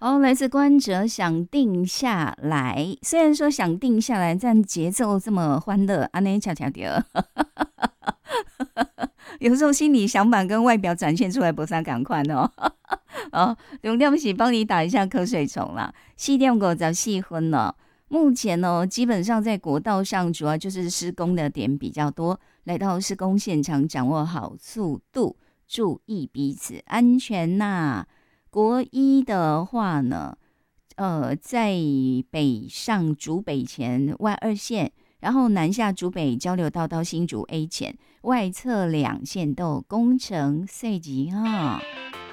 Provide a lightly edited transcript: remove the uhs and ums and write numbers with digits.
哦，来自关喆想定下来。虽然说想定下来，但节奏这么欢乐，安内恰恰的，有时候心里想法跟外表展现出来不啥赶快哦。哦，重点是帮你打一下瞌睡虫啦。4:54了，目前呢，基本上在国道上主要就是施工的点比较多，来到施工现场掌握好速度，注意彼此安全呐。国一的话呢，在北上竹北前外二线，然后南下竹北交流道到新竹 A 前，外侧两线都有工程碎级哈。